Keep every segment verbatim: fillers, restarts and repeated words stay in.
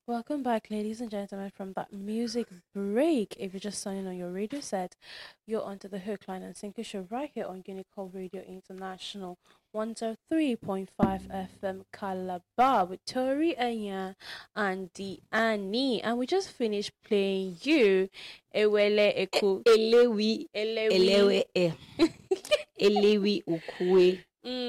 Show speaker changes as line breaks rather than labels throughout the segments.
Welcome back, ladies and gentlemen, from that music break. If you're just turning on your radio set, you're onto the Hook Line and Sinker Show right here on Unicol Radio International one oh three point five F M Calabar with Tori Anya and the Annie. And we just finished playing you Ewele Eku
Elewi,
Elewi.
Elewe, eh. Elewi Ukwe.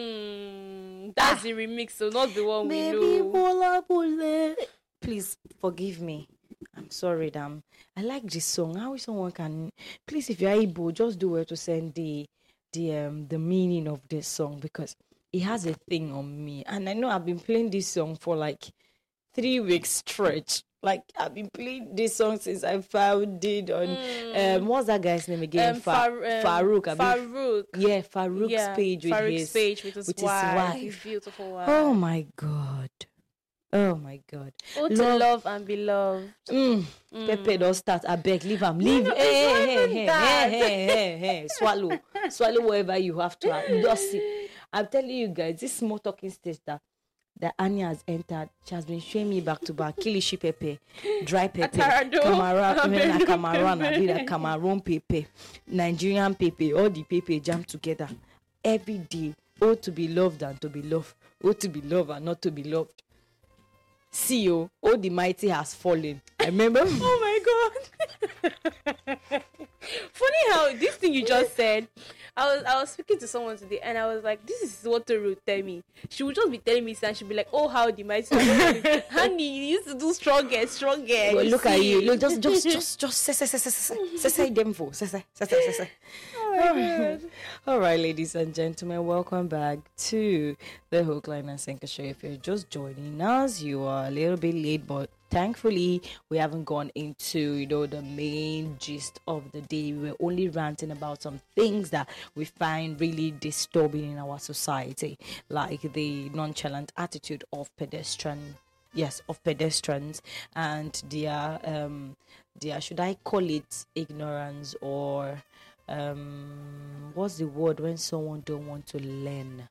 Mm, that's the remix, so not the one we
Baby
know.
Bola Bole. Please forgive me. I'm sorry, damn. I like this song. I wish someone can. Please, if you're able, just do it to send the the um the meaning of this song because it has a thing on me, and I know I've been playing this song for like three weeks stretch. Like I've been playing this song since I found it on
Mm.
um what's that guy's name again?
Um,
Fa-
Far- um,
Farouk. I mean,
Farouk.
yeah, Farouk's
Yeah,
page with
Farouk's
his
page with his
with his
wife,
wife.
his beautiful wife.
Oh my god. Oh my god.
Oh, to
Love-
love and be loved.
Mm. Pepe don't start. I beg, leave him. Leave.
no,
hey,
it's
hey,
not
hey,
even
hey,
that.
hey, hey, hey, hey. Swallow. Swallow whatever you have to. have. Just see. I'm telling you guys, this small talking stage that that Anya has entered, she has been showing me back to back kilishi pepper, dry pepper,
Atarado.
Cameroon,
Abedu
Cameroon,
pepper.
Abida, Cameroon pepper, Nigerian pepper, all the pepper jammed together every day. Oh, to be loved and to be loved. Oh, to be loved and not to be loved. See you. Oh, the mighty has fallen. I remember.
Oh my god. Funny how this thing you just said. I was I was speaking to someone today and I was like, this is what Toru would tell me. She would just be telling me and she'd be like, oh how the mighty honey, you used to do stronger, stronger.
Well,
you
look at
see."
you. Look, just, just, just, just, say, say, say, say, say, say, say them for, say, say, say, say, say, say.
Oh my god.
All right, ladies and gentlemen, welcome back to the Hook Line and Sinker Show. If you're just joining us, you are a little bit late, but thankfully, we haven't gone into, you know, the main gist of the day. We were only ranting about some things that we find really disturbing in our society, like the nonchalant attitude of pedestrian, yes, of pedestrians and their, um, their, should I call it ignorance or, um, what's the word when someone don't want to learn?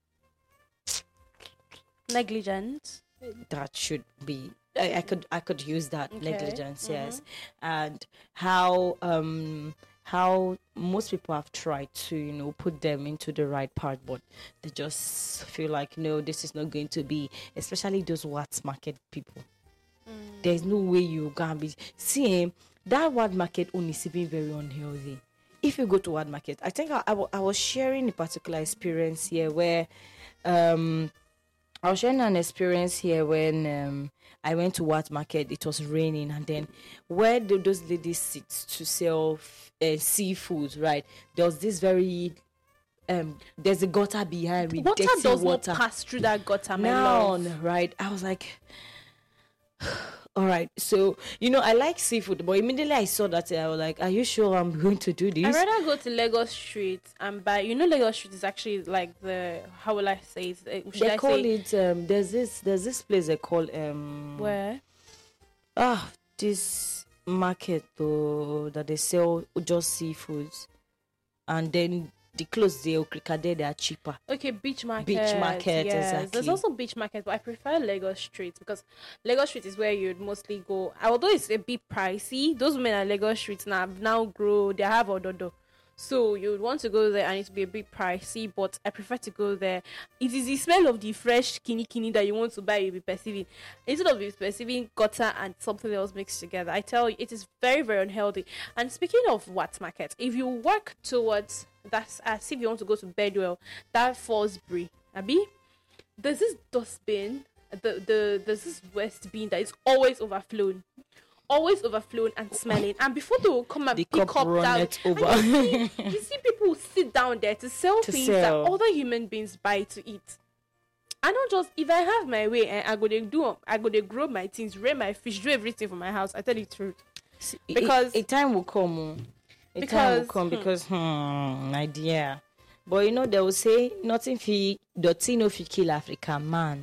Negligent.
That should be I, I could I could use that
Okay.
negligence, yes. And how um how most people have tried to, you know, put them into the right part, but they just feel like no, this is not going to be, especially those Watts market people. There's no way you can be seeing that word market only is even very unhealthy. If you go to word market, I think I, I, wa- I was sharing a particular experience here where um I was sharing an experience here when um, I went to Wat Market. It was raining, and then where do those ladies sit to sell uh, seafood, right? There was this very um. There's a gutter behind with
Water
dirty
does
water.
not pass through that gutter, my
Now,
love.
right? I was like, all right. So you know, I like seafood, but immediately I saw that, I was like, are you sure I'm going to do
I'd
this?
rather go to Lagos Street and buy. You know, Lagos Street is actually like the, how will I say it? Uh, Should
They
I
call
say
it um. There's this. There's this place they call um.
where?
Ah, this market though that they sell just seafoods, and then the clothes they there they are cheaper.
Okay, beach market.
Beach market,
yes.
exactly.
There's also beach market, but I prefer Lagos Street because Lagos Street is where you'd mostly go. Although it's a bit pricey, those women at Lagos Street now now grow. They have ododo. So you would want to go there and it will be a bit pricey, but I prefer to go there. It is the smell of the fresh kini kini that you want to buy, you'll be perceiving. Instead of be perceiving gutter and something else mixed together. I tell you, it is very, very unhealthy. And speaking of what market, if you work towards that's as if you want to go to Bedwell, that Fosbury, Abi, there's this dustbin, the the there's this west bin that is always overflowing. Always overflowing and smelling, and before they will come and
The
pick
cup
up
run
that,
it
and
over.
you see, you see people sit down there to sell
To
things
sell.
that other human beings buy to eat. I don't just, if I have my way and I go to do, I go to grow my things, rear my fish, do everything for my house. I tell you the truth.
See,
Because-
a, a time will come. oh. A time
Because,
will come
hmm.
because hmm, my dear. But you know they will say nothing fi dirty no fi kill African man.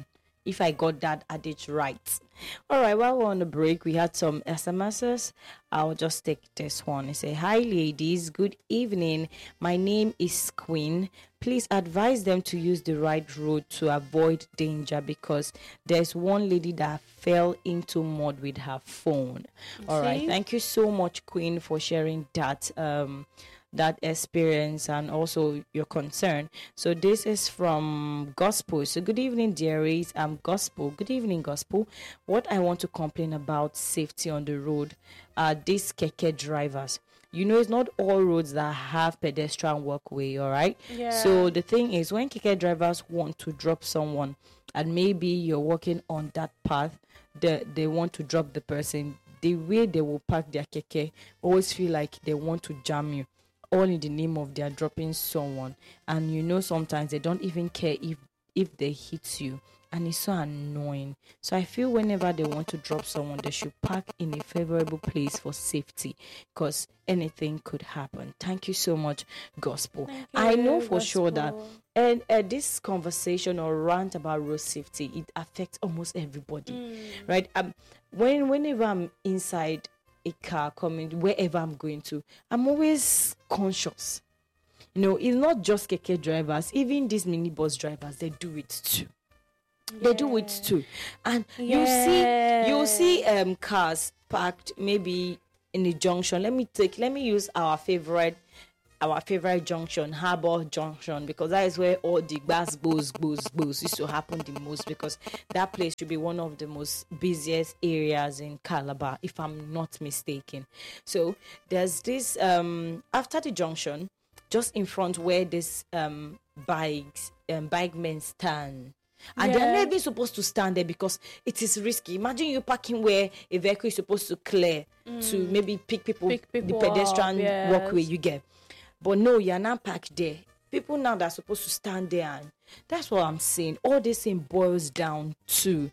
if I got that adage right. All right, while we're on the break, we had some S M Ses. I'll just take this one. It say, "Hi ladies, good evening. My name is Queen. Please advise them to use the right road to avoid danger because there's one lady that fell into mud with her phone." All
See?
right, thank you so much, Queen, for sharing that um that experience and also your concern. So this is from Gospel. So good evening, dearies. I'm Gospel. Good evening, Gospel. What I want to complain about safety on the road are these keke drivers. You know, it's not all roads that have pedestrian walkway, all right?
Yeah.
So the thing is, when keke drivers want to drop someone and maybe you're walking on that path, they, they want to drop the person, the way they will park their keke, always feel like they want to jam you, all in the name of they are dropping someone. And you know, sometimes they don't even care if if they hit you, and it's so annoying. So I feel whenever they want to drop someone, they should park in a favorable place for safety, because anything could happen. Thank you so much, Gospel.
Thank
I know
you,
for sure that
Gospel.
and uh, this conversation or rant about road safety, it affects almost everybody,
Mm.
right? Um when whenever I'm inside a car coming wherever I'm going to, I'm always conscious. You know, it's not just keke drivers, even these minibus drivers, they do it too. They do it
Yeah.
too. And you see you
Yeah.
see um cars parked maybe in a junction. Let me take let me use our favorite our favorite junction, Harbour Junction, because that is where all the gas goes, goes, goes used to happen the most, because that place should be one of the most busiest areas in Calabar, if I'm not mistaken. So there's this um after the junction, just in front where this um bikes um bike men stand. And they're
Yeah.
not even supposed to stand there because it is risky. Imagine you parking where a vehicle is supposed to clear to maybe pick people,
Pick people
the pedestrian
up, yes.
walkway you get. But no, you're not parked there. People now that are supposed to stand there, and that's what I'm saying. All this thing boils down to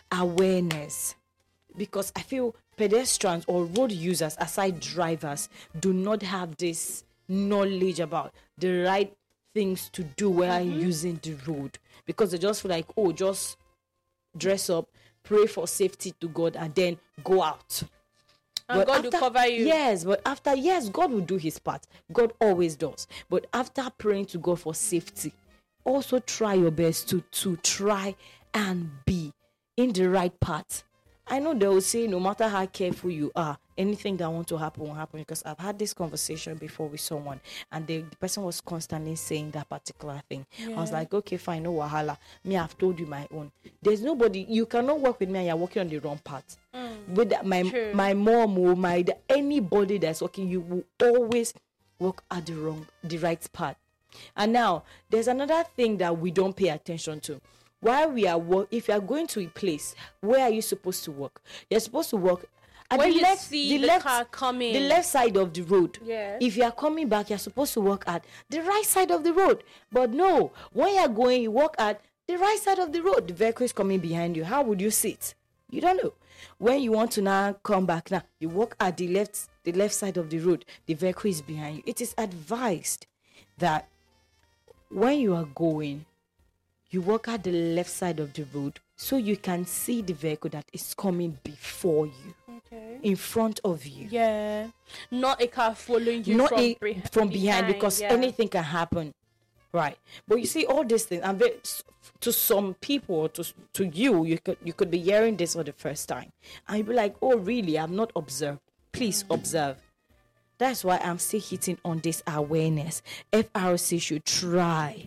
awareness. Because I feel pedestrians or road users, aside drivers, do not have this knowledge about the right things to do while using the road. Because they just feel like, oh, just dress up, pray for safety to God, and then go out.
And
But
God will cover you.
Yes, but after, yes, God will do his part. God always does. But after praying to God for safety, also try your best to, to try and be in the right path. I know they will say no matter how careful you are, anything that want to happen will happen, because I've had this conversation before with someone and the, the person was constantly saying that particular thing. I was
Yeah.
like, okay, fine, no wahala. Me, I've told you my own. There's nobody, you cannot work with me and you're working on the wrong path. With that, my
True.
my mom or my anybody that's working, you will always work at the wrong, the right path. And now there's another thing that we don't pay attention to. While we are work, if you are going to a place, where are you supposed to work? You're supposed to work at
When
the
you
left,
see
the
the
left,
car coming.
the left side of the road.
Yes.
If you are coming back, you're supposed to work at the right side of the road. But no, when you're going, you walk at the right side of the road. The vehicle is coming behind you. How would you sit? You don't know. When you want to now come back, now you walk at the left, the left side of the road. The vehicle is behind you. It is advised that when you are going, you walk at the left side of the road so you can see the vehicle that is coming before you,
Okay.
in front of you.
Yeah. Not a car following you
Not
from,
a,
be-
from behind, because
yeah.
anything can happen, right? But you see, all these things, and very, to some people, to to you, you could you could be hearing this for the first time, and you'll be like, "Oh, really? I've not observed." Please observe. That's why I'm still hitting on this awareness. F R C should try.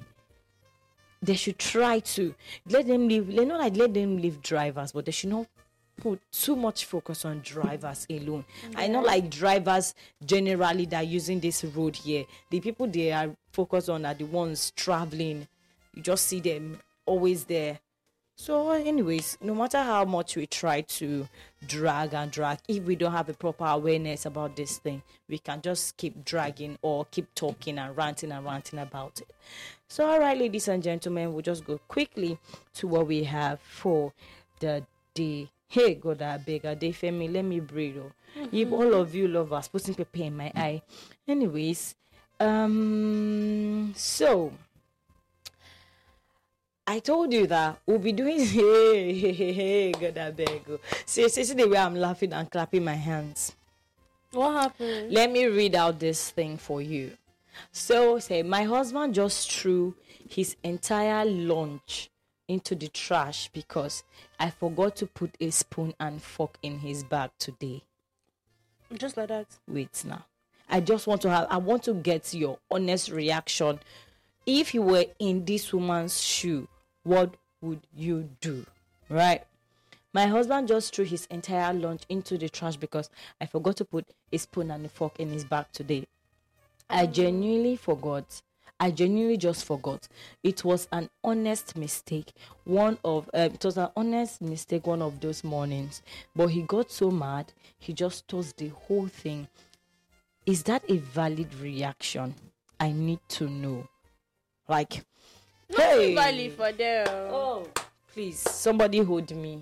They should try to let them leave. They not like let them leave drivers, but they should not put too much focus on drivers alone. I know, like drivers generally that are using this road here. The people they are focused on are the ones traveling. You just see them always there. So, anyways, no matter how much we try to drag and drag, if we don't have a proper awareness about this thing, we can just keep dragging or keep talking and ranting and ranting about it. So, all right, ladies and gentlemen, we'll just go quickly to what we have for the day. Hey, God, I beg, I dey Femi, let me breathe. Oh. If all of you lovers putting paper in my eye. Anyways, um, so I told you that we'll be doing hey hey hey hey God I beg you. See, see, see the way I'm laughing and clapping my hands.
What happened?
Let me read out this thing for you. So say my husband just threw his entire lunch into the trash because I forgot to put a spoon and fork in his bag today.
Just like that.
Wait now. I just want to have I want to get your honest reaction. If you were in this woman's shoe, what would you do? Right? My husband just threw his entire lunch into the trash because I forgot to put a spoon and a fork in his bag today. I genuinely forgot. I genuinely just forgot. It was an honest mistake. One of um, it was an honest mistake. One of those mornings, but he got so mad, he just tossed the whole thing. Is that a valid reaction? I need to know. Like,
Not
hey,
valid for them.
oh, please, somebody hold me.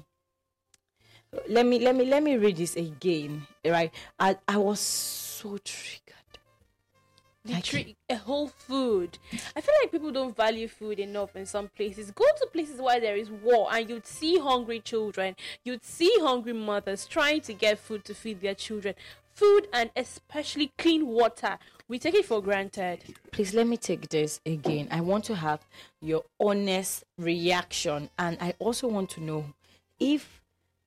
Let me let me let me read this again. Right, I I was so triggered.
The
Like-
tree, a whole food. I feel like people don't value food enough in some places. Go to places where there is war and you'd see hungry children. You'd see hungry mothers trying to get food to feed their children. Food and especially clean water. We take it for granted.
Please let me take this again. I want to have your honest reaction, and I also want to know if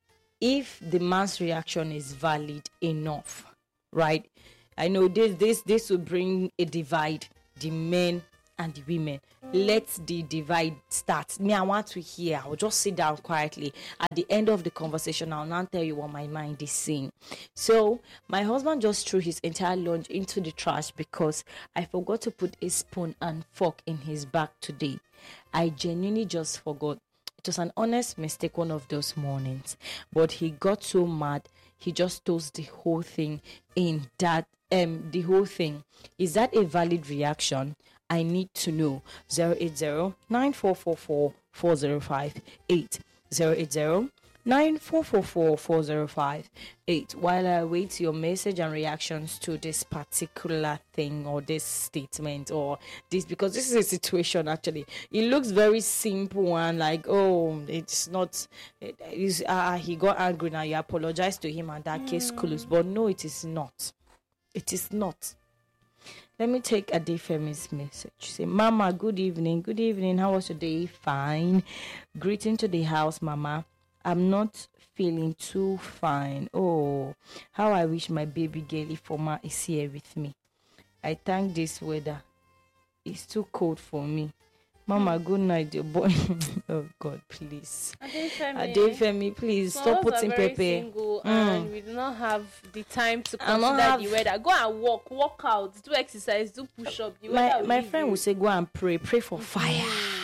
if the man's reaction is valid enough, right? I know this this this will bring a divide, the men and the women. Mm. Let the divide start. Me, I want to hear. I'll just sit down quietly. At the end of the conversation, I'll now tell you what my mind is saying. So, my husband just threw his entire lunch into the trash because I forgot to put a spoon and fork in his bag today. I genuinely just forgot. It was an honest mistake one of those mornings. But he got so mad, he just tossed the whole thing in that, um, the whole thing. Is that a valid reaction? I need to know. zero eight zero nine four four four four zero five eight. zero eight zero nine four four four four zero five eight. While I await your message and reactions to this particular thing or this statement or this, because this is a situation actually. It looks very simple and like, oh, it's not, it is, uh, he got angry now, you apologize to him and that mm. case closed. But no, it is not. It is not. Let me take Adefemi's message. Say, Mama, good evening. Good evening. How was your day? Fine. Greeting to the house, Mama. I'm not feeling too fine. Oh, how I wish my baby girl Ifoma is here with me. I thank this weather. It's too cold for me. Mama, good night, dear boy. Oh God, please.
Adefemi,
Adefemi, please
some
stop
of us
putting
are very
Pepe.
single
Mm.
and we do not have the time to
I don't
consider
have-
the weather. Go and walk, walk out, do exercise, do push up. The
My
weather will
my
leave
friend
you.
will say, go and pray. Pray for fire.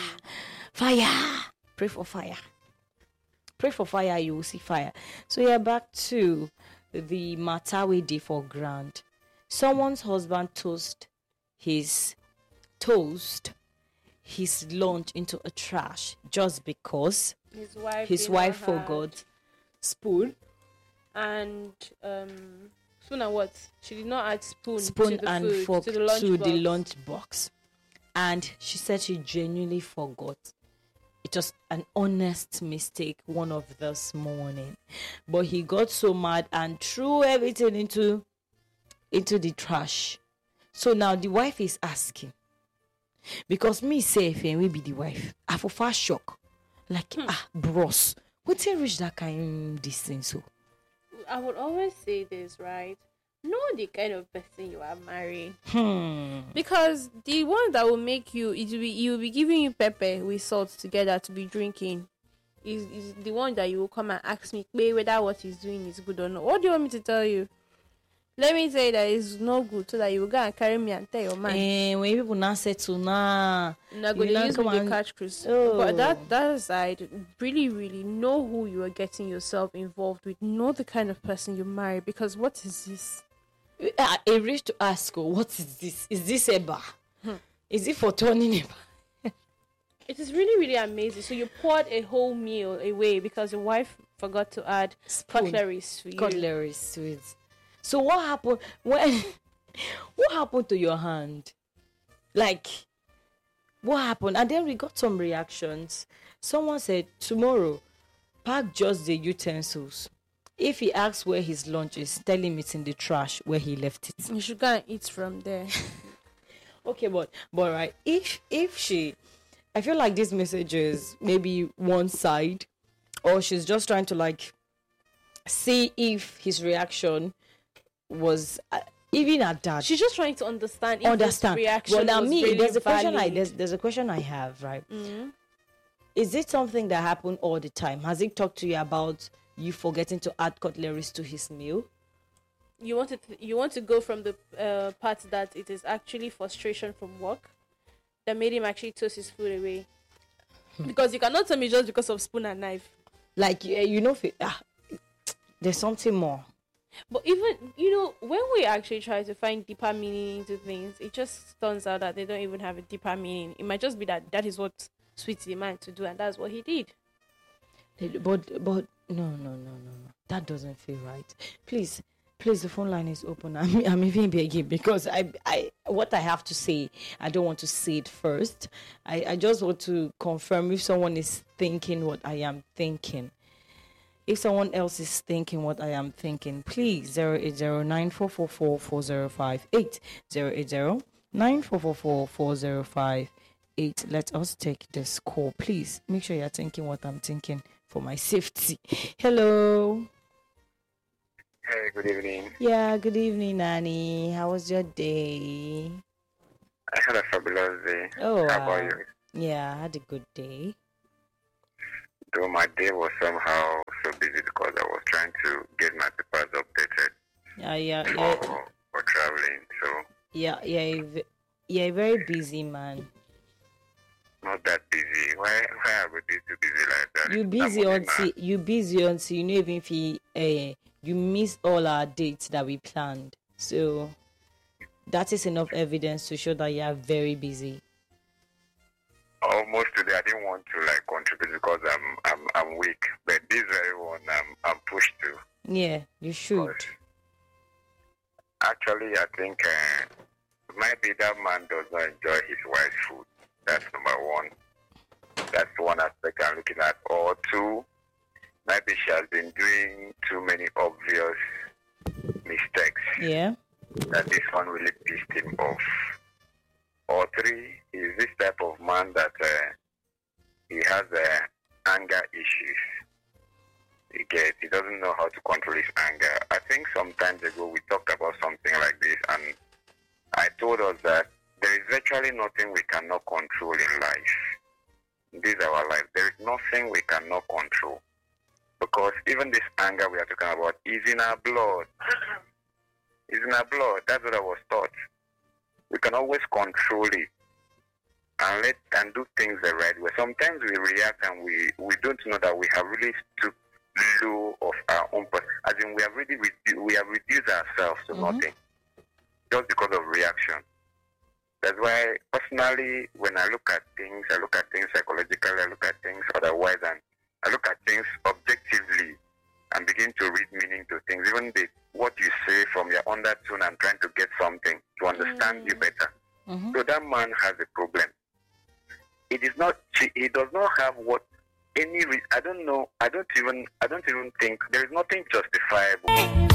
Fire. Pray for fire. Pray for fire, you will see fire. So yeah, back to the matter we did for grant. Someone's husband toast his toast his lunch into a trash just because
his wife,
his
did
wife
not have-
forgot spoon
and um spoon and what? She did not add spoon,
spoon
to the
and
food,
fork
to the lunch
to
box.
the lunch box. And she said she genuinely forgot. It was an honest mistake one of this morning. But he got so mad and threw everything into into the trash. So now the wife is asking. Because me say if we be the wife, I for fast shock. Like,
Hmm.
ah, bros. What you reach that kind of distance so?
I would always say this, right? Know the kind of person you are marrying.
Hmm.
Because the one that will make you, it will be, he will be giving you pepper with salt together to be drinking. Is is the one that you will come and ask me, "Babe, whether what he's doing is good or not." What do you want me to tell you? Let me tell you that it's no good, so that you will go and carry me and tell your man.
And when people now settle now,
Now go
you
to
now
use
come
me to
and-
catch Chris.
Oh.
But that that aside, really, really know who you are getting yourself involved with. Know the kind of person you marry, because what is this?
I, I reach to ask, oh, what is this? Is this a bar?
Hmm.
Is it for turning a bar?
It is really, really amazing. So you poured a whole meal away because your wife forgot to add
Spoon.
cutleries for you.
Cutleries to it. So what happened when? What happened to your hand? Like, what happened? And then we got some reactions. Someone said, tomorrow, pack just the utensils. If he asks where his lunch is, tell him it's in the trash where he left it.
You should go and eat from there.
Okay, but but right, if if she, I feel like this message is maybe one side, or she's just trying to like see if his reaction was uh, even at that.
She's just trying to understand if
Understand.
his reaction
Well, now
was
me,
really
there's a question I
valid.
there's, there's a question I have, right?
Mhm.
Is it something that happen all the time? Has he talked to you about you forgetting to add cutleries to his meal?
You want to you want to go from the uh, part that it is actually frustration from work that made him actually toss his food away. Because you cannot tell me just because of spoon and knife.
Like, yeah, you know, fi- ah, there's something more.
But even, you know, when we actually try to find deeper meaning into things, it just turns out that they don't even have a deeper meaning. It might just be that that is what sweets the man to do, and that's what he did.
But but no no no no no. That doesn't feel right. Please. Please, the phone line is open. I'm, I'm even begging because I, I, what I have to say, I don't want to say it first. I, I just want to confirm if someone is thinking what I am thinking. If someone else is thinking what I am thinking, please, zero eight zero nine four four four four zero five eight, zero eight zero nine four four four four zero five eight. Let us take this call. Please, make sure you're thinking what I'm thinking for my safety. Hello.
Hey, good evening.
Yeah, good evening, Nanny. How was your day?
I had a fabulous day.
Oh,
How
wow.
about you?
Yeah, I had a good day.
Though my day was somehow so busy because I was trying to get my papers updated
Yeah, yeah,
for,
yeah,
for traveling. So,
yeah, yeah, v- yeah, very busy, man.
not that busy. Why, why are we too busy like that?
You
It's
busy
not
until
money,
you busy until you know even if you, uh, you miss all our dates that we planned. So that is enough evidence to show that you are very busy.
man. Almost today, I didn't want to like contribute because I'm I'm I'm weak. But this very one, I'm I'm pushed to.
Yeah, you should.
But actually, I think uh, maybe that man does not enjoy his wife's food. That's number one. That's one aspect I'm looking at. Or two, maybe she has been doing too many obvious mistakes
Yeah.
that this one really pissed him off. Or three, is this type of man that uh, he has uh, anger issues. He gets, he doesn't know how to control his anger. I think some time ago we talked about something like this, and I told us that there is virtually nothing we cannot control in life. This is our life. There is nothing we cannot control. Because even this anger we are talking about is in our blood. It's in our blood. That's what I was taught. We can always control it and let and do things the right way. Sometimes we react and we, we don't know that we have really stooped low of our own person. As in, we have really redu- we have reduced ourselves to
Mhm.
nothing just because of reaction. That's why, personally, when I look at things, I look at things psychologically, I look at things otherwise, and I look at things objectively and begin to read meaning to things. Even the, what you say from your undertone, I'm trying to get something to understand
Mm.
you better.
Mm-hmm.
So that man has a problem. It is not. He does not have what any. Re- I don't know. I don't even. I don't even think there is nothing justifiable.